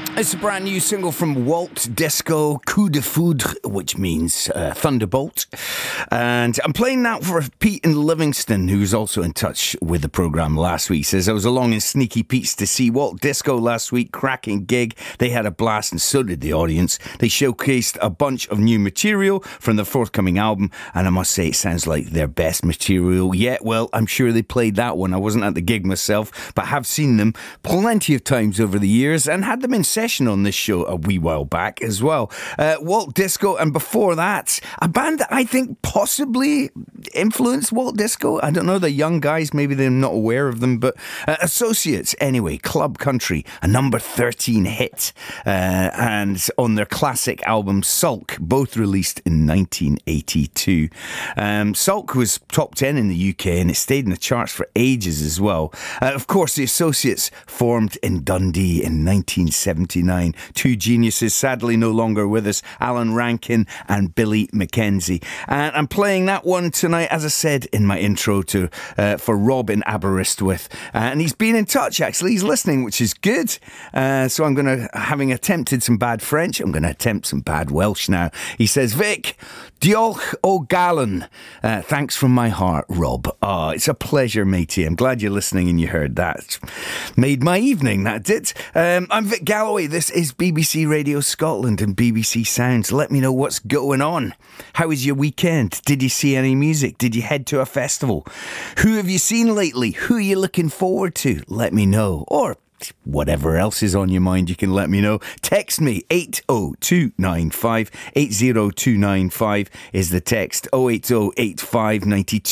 It's a brand new single from Walt Disco, Coup de Foudre, which means Thunderbolt. And I'm playing that for Pete in Livingston, who's also in touch with the programme last week. He says, I was along in Sneaky Pete's to see Walt Disco last week, cracking gig. They had a blast and so did the audience. They showcased a bunch of new material from their forthcoming album, and I must say it sounds like their best material yet. Well, I'm sure they played that one. I wasn't at the gig myself, but have seen them plenty of times over the years and had them in session on this show a wee while back as well. Walt Disco, and before that, a band that I think possibly influenced Walt Disco. I don't know, the young guys, maybe they're not aware of them, but Associates, anyway, Club Country, a number 13 hit, and on their classic album Sulk, both released in 1982. Sulk was top 10 in the UK and it stayed in the charts for ages as well. Of course, the Associates formed in Dundee in 1979. Two geniuses, sadly no longer with us, Alan Rankin and Billy Mackenzie. And I'm playing that one tonight, as I said in my intro, for Rob in Aberystwyth. And he's been in touch, actually. He's listening, which is good. So I'm going to, having attempted some bad French, I'm going to attempt some bad Welsh now. He says, Vic, diolch o galon. Thanks from my heart, Rob. It's a pleasure, matey. I'm glad you're listening and you heard that. Made my evening, that did. I'm Vic Galloway. This is BBC Radio Scotland and BBC Sounds. Let me know what's going on. How was your weekend? Did you see any music? Did you head to a festival? Who have you seen lately? Who are you looking forward to? Let me know. Or whatever else is on your mind, you can let me know. Text me 80295. 80295 is the text. 0808592